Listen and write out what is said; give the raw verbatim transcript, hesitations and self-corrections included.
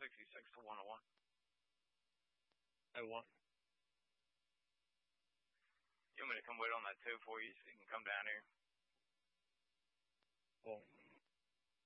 sixty-six to one oh one. I want. You want me to come wait on that too for you so you can come down here? Well,